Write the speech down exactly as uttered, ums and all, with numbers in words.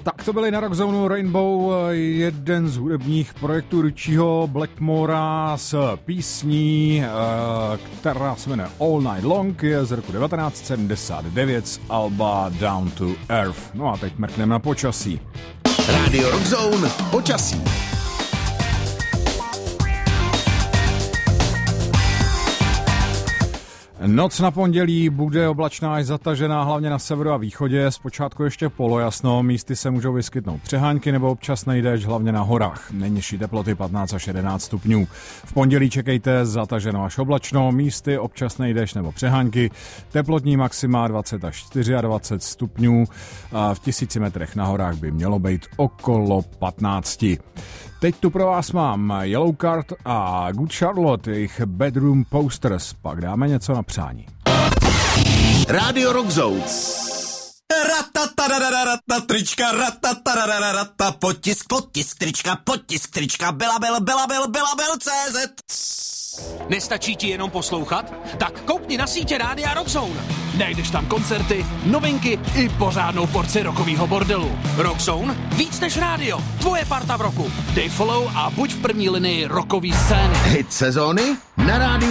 Tak to byly na Rockzone Rainbow, jeden z hudebních projektů Richieho Blackmora s písní, která se jmenuje All Night Long, je z roku devatenáct sedmdesát devět z alba Down to Earth. No a teď mrkneme na počasí. Rádio Rockzone, počasí. Noc na pondělí bude oblačná až zatažená, hlavně na severu a východě. Zpočátku ještě polojasno, místy se můžou vyskytnout přehánky nebo občasný déšť, hlavně na horách. Nejnižší teploty patnáct až jedenáct stupňů. V pondělí čekejte zataženo až oblačno, místy občasný déšť nebo přehánky. Teplotní maxima dvacet až dvacet čtyři stupňů. A v tisíci metrech na horách by mělo být okolo patnáct. Teď tu pro vás mám Yellow Card a Good Charlotte, jejich Bedroom Posters. Pak dáme něco na přání. Rádio Rockzone. Ratatarararata, trička, ratatarararata, potisk, potisk, trička, potisk, trička, byla, byl, byla, byl, byla, byl, C Z. Nestačí ti jenom poslouchat? Tak koukni na sítě Rádia Rockzone. Najdeš tam koncerty, novinky i pořádnou porci rockovýho bordelu. Rockzone? Víc než rádio. Tvoje parta v roku. Dej follow a buď v první linii rockový scény. Hit sezóny na rádiu